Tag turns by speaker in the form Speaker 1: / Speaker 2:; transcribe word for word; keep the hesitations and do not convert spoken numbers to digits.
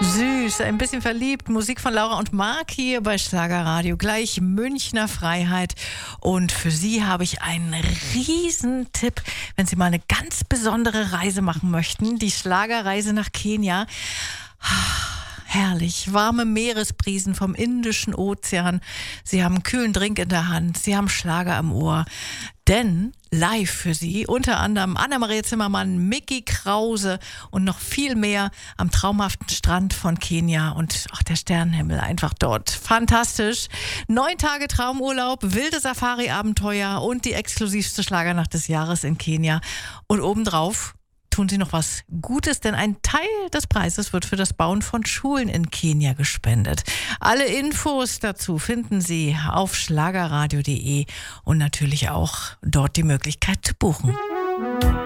Speaker 1: Süß, ein bisschen verliebt. Musik von Laura und Mark hier bei Schlagerradio. Gleich Münchner Freiheit. Und für Sie habe ich einen Riesentipp, wenn Sie mal eine ganz besondere Reise machen möchten. Die Schlagerreise nach Kenia. Herrlich, warme Meeresbrisen vom Indischen Ozean. Sie haben einen kühlen Drink in der Hand. Sie haben Schlager im Ohr. Denn live für Sie unter anderem Anna-Maria Zimmermann, Micky Krause und noch viel mehr am traumhaften Strand von Kenia und auch der Sternenhimmel einfach dort. Fantastisch. Neun Tage Traumurlaub, wilde Safari-Abenteuer und die exklusivste Schlagernacht des Jahres in Kenia. Und obendrauf tun Sie noch was Gutes, denn ein Teil des Preises wird für das Bauen von Schulen in Kenia gespendet. Alle Infos dazu finden Sie auf schlagerradio punkt de und natürlich auch dort die Möglichkeit zu buchen.